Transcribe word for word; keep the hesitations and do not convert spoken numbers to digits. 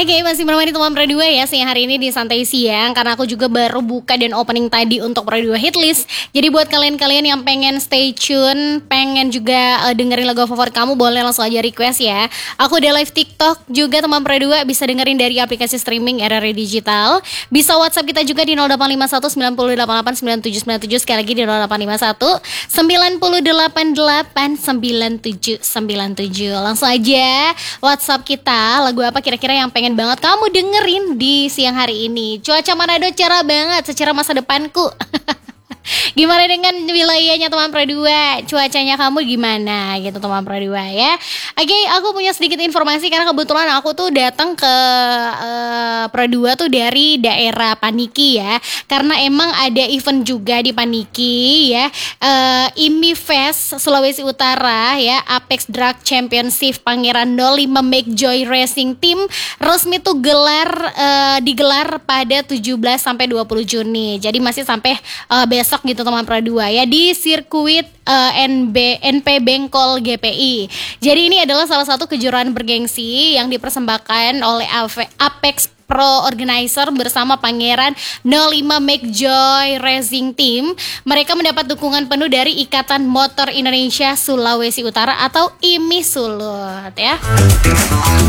Oke, masih menemani teman Pro dua ya siang hari ini di Santai Siang. Karena aku juga baru buka dan opening tadi untuk Pro dua Hitlist. Jadi buat kalian-kalian yang pengen stay tune, pengen juga uh, dengerin lagu favorit kamu, boleh langsung aja request ya. Aku udah live TikTok juga teman Pro dua, bisa dengerin dari aplikasi streaming R R I Digital. Bisa WhatsApp kita juga di nol delapan lima satu sembilan nol delapan delapan sembilan tujuh sembilan tujuh. Sekali lagi di nol delapan lima satu sembilan delapan delapan sembilan tujuh sembilan tujuh. Langsung aja WhatsApp kita, lagu apa kira-kira yang pengen banget kamu dengerin di siang hari ini. Cuaca Manado cerah banget secara masa depanku. Gimana dengan wilayahnya teman Pro dua? Cuacanya kamu gimana gitu teman Pro dua ya? Oke, aku punya sedikit informasi karena kebetulan aku tuh datang ke uh, Pro dua tuh dari daerah Paniki ya. Karena emang ada event juga di Paniki ya. Uh, I M I Fest Sulawesi Utara ya, Apex Drag Championship Pangeran nol lima Make Joy Racing Team resmi tuh gelar uh, digelar pada tujuh belas sampai dua puluh Juni. Jadi masih sampai uh, besok gitu teman Pro dua ya, di sirkuit uh, N B N P Bengkol G P I. Jadi ini adalah salah satu kejuaraan bergengsi yang dipersembahkan oleh Apex Pro Organizer bersama Pangeran nol lima Make Joy Racing Team. Mereka mendapat dukungan penuh dari Ikatan Motor Indonesia Sulawesi Utara atau I M I Sulut ya.